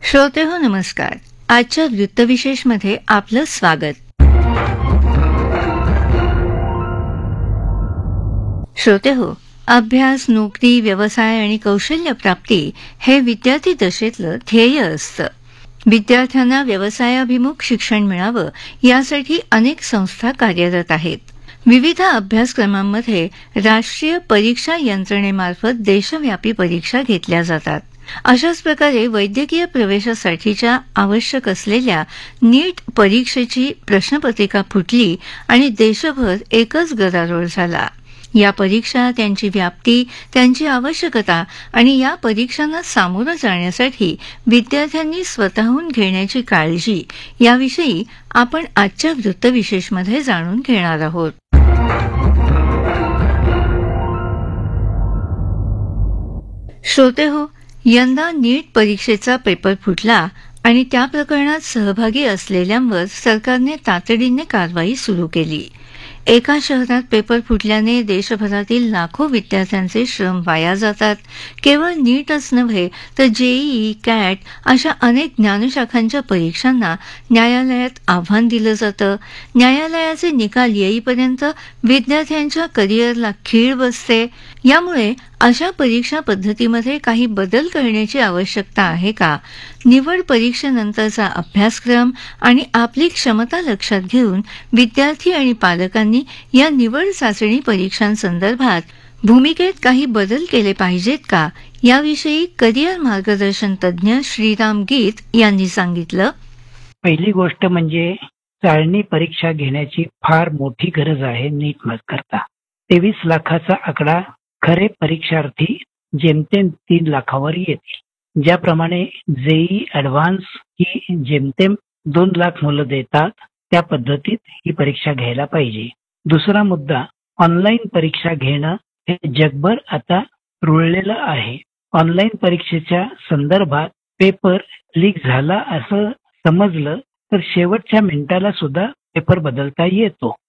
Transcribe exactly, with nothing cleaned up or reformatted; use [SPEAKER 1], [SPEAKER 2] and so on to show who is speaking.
[SPEAKER 1] श्रोते हो नमस्कार. आजच्या वृत्तविशेषमध्ये आपलं स्वागत. श्रोते हो, अभ्यास, नोकरी, व्यवसाय आणि कौशल्य प्राप्ती हे विद्यार्थी दशेतलं ध्येय असतं. विद्यार्थ्यांना व्यवसायाभिमुख शिक्षण मिळावं यासाठी अनेक संस्था कार्यरत आहेत. विविध अभ्यासक्रमांमध्ये राष्ट्रीय परीक्षा यंत्रणेमार्फत देशव्यापी परीक्षा घेतल्या जातात. अशाच प्रकारे वैद्यकीय प्रवेशासाठीच्या आवश्यक असलेल्या नीट परीक्षेची प्रश्नपत्रिका फुटली आणि देशभर एकच गदारोळ झाला. या परीक्षा, त्यांची व्याप्ती, त्यांची आवश्यकता आणि या परीक्षांना सामोरं जाण्यासाठी विद्यार्थ्यांनी स्वतःहून घेण्याची काळजी याविषयी आपण आजच्या वृत्तविशेषमध्ये जाणून घेणार आहोत. श्रोते हो, यंदा नीट परीक्षेचा पेपर फुटला आणि त्या प्रकरणात सहभागी असलेल्यांवर सरकारने तातडीने कारवाई सुरू केली. एका शहरात पेपर फुटल्याने देशभरातील लाखो विद्यार्थ्यांचे श्रम वाया जातात. केवळ नीटच नव्हे तर जेईई, कॅट अशा अनेक ज्ञानशाखांच्या परीक्षांना न्यायालयात आव्हान दिलं जातं. न्यायालयाचे निकाल येईपर्यंत विद्यार्थ्यांच्या करिअरला खीळ बसते. यामुळे अशा परीक्षा पद्धतीमध्ये काही बदल करण्याची आवश्यकता आहे का? निवड परीक्षेनंतरचा अभ्यासक्रम आणि आपली क्षमता लक्षात घेऊन विद्यार्थी आणि पालकांनी या निवड चाचणी परीक्षांसंदर्भात भूमिकेत काही बदल केले पाहिजेत का? याविषयी करिअर मार्गदर्शन तज्ज्ञ श्रीराम गीत यांनी सांगितलं.
[SPEAKER 2] पहिली गोष्ट म्हणजे चाळणी परीक्षा घेण्याची फार मोठी गरज आहे. नीट करता तेवीस लाखाचा आकडा खरे परीक्षार्थी जेमतेम तीन लाखावर येते. ज्याप्रमाणे जेई ऍडव्हान्स ही जेमतेम दोन लाख मुलं देतात त्या पद्धतीत ही परीक्षा घ्यायला पाहिजे. दुसरा मुद्दा, ऑनलाईन परीक्षा घेणं हे जगभर आता रुळलेलं आहे. ऑनलाईन परीक्षेच्या संदर्भात पेपर लीक झाला असं समजलं तर शेवटच्या मिनिटाला सुद्धा पेपर बदलता येतो.